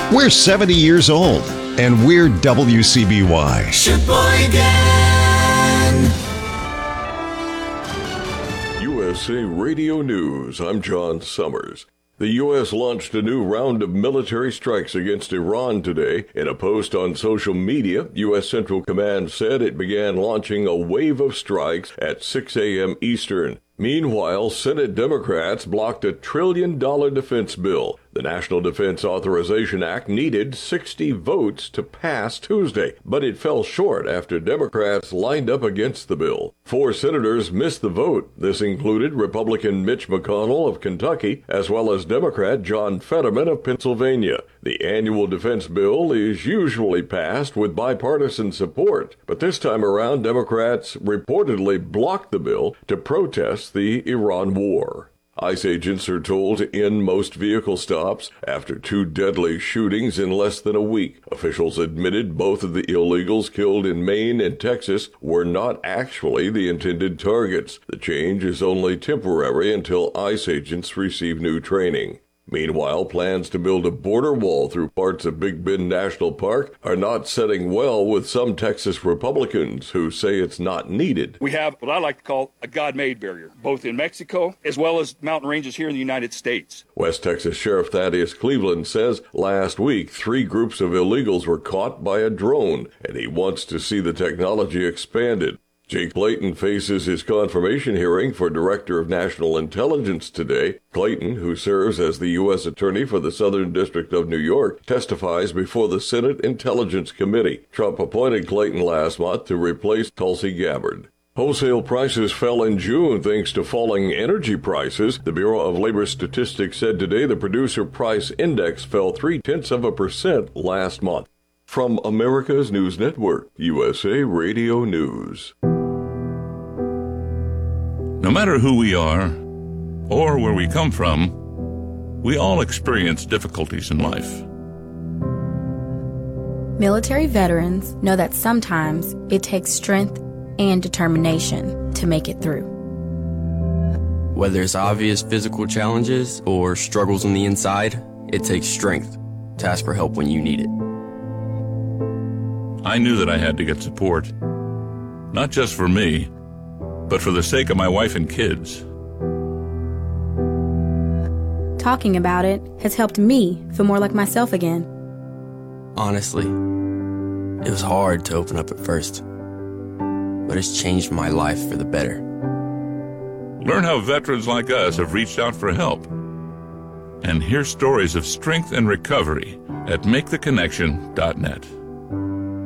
We're 70 years old, and we're WCBY. Sheboygan! USA Radio News, I'm John Summers. The U.S. launched a new round of military strikes against Iran today. In a post on social media, U.S. Central Command said it began launching a wave of strikes at 6 a.m. Eastern. Meanwhile, Senate Democrats blocked a $1 trillion defense bill. The National Defense Authorization Act needed 60 votes to pass Tuesday, but it fell short after Democrats lined up against the bill. 4 senators missed the vote. This included Republican Mitch McConnell of Kentucky, as well as Democrat John Fetterman of Pennsylvania. The annual defense bill is usually passed with bipartisan support, but this time around, Democrats reportedly blocked the bill to protest the Iran war. ICE agents are told to end most vehicle stops after 2 deadly shootings in less than a week. Officials admitted both of the illegals killed in Maine and Texas were not actually the intended targets. The change is only temporary until ICE agents receive new training. Meanwhile, plans to build a border wall through parts of Big Bend National Park are not setting well with some Texas Republicans who say it's not needed. We have what I like to call a God-made barrier, both in Mexico as well as mountain ranges here in the United States. West Texas Sheriff Thaddeus Cleveland says last week 3 groups of illegals were caught by a drone, and he wants to see the technology expanded. Jake Clayton faces his confirmation hearing for Director of National Intelligence today. Clayton, who serves as the U.S. Attorney for the Southern District of New York, testifies before the Senate Intelligence Committee. Trump appointed Clayton last month to replace Tulsi Gabbard. Wholesale prices fell in June thanks to falling energy prices. The Bureau of Labor Statistics said today the Producer Price Index fell 0.3% last month. From America's News Network, USA Radio News. No matter who we are or where we come from, we all experience difficulties in life. Military veterans know that sometimes it takes strength and determination to make it through. Whether it's obvious physical challenges or struggles on the inside, it takes strength to ask for help when you need it. I knew that I had to get support, not just for me, but for the sake of my wife and kids. Talking about it has helped me feel more like myself again. Honestly, it was hard to open up at first, but it's changed my life for the better. Learn how veterans like us have reached out for help, and hear stories of strength and recovery at MakeTheConnection.net.